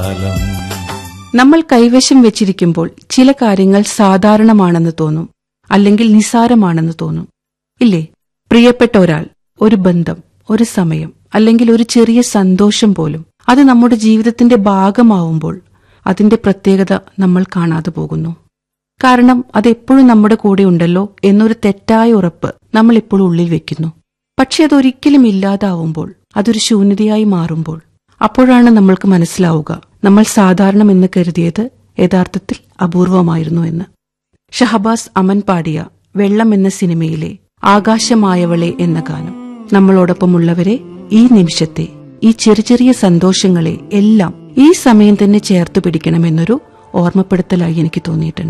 നമ്മൾ കൈവശം വെച്ചിരിക്കുമ്പോൾ ചില കാര്യങ്ങൾ സാധാരണമാണെന്ന് തോന്നും, അല്ലെങ്കിൽ നിസ്സാരമാണെന്ന് തോന്നും, ഇല്ലേ? പ്രിയപ്പെട്ട ഒരാൾ, ഒരു ബന്ധം, ഒരു സമയം, അല്ലെങ്കിൽ ഒരു ചെറിയ സന്തോഷം പോലും അത് നമ്മുടെ ജീവിതത്തിന്റെ ഭാഗമാവുമ്പോൾ അതിന്റെ പ്രത്യേകത നമ്മൾ കാണാതെ പോകുന്നു. കാരണം അതെപ്പോഴും നമ്മുടെ കൂടെ ഉണ്ടല്ലോ എന്നൊരു തെറ്റായ ഉറപ്പ് നമ്മൾ എപ്പോഴും ഉള്ളിൽ വെക്കുന്നു. പക്ഷെ അതൊരിക്കലും ഇല്ലാതാവുമ്പോൾ, അതൊരു ശൂന്യതയായി മാറുമ്പോൾ, അപ്പോഴാണ് നമ്മൾക്ക് മനസ്സിലാവുക നമ്മൾ സാധാരണമെന്ന് കരുതിയത് യഥാർത്ഥത്തിൽ അപൂർവമായിരുന്നു എന്ന്. ഷഹബാസ് അമൻ പാടിയ വെള്ളം എന്ന സിനിമയിലെ ആകാശമായവളെ എന്ന ഗാനം നമ്മളോടൊപ്പമുള്ളവരെ, ഈ നിമിഷത്തെ, ഈ ചെറിയ ചെറിയ സന്തോഷങ്ങളെ എല്ലാം ഈ സമയം തന്നെ ചേർത്തു പിടിക്കണമെന്നൊരു ഓർമ്മപ്പെടുത്തലായി എനിക്ക് തോന്നിയിട്ടുണ്ട്.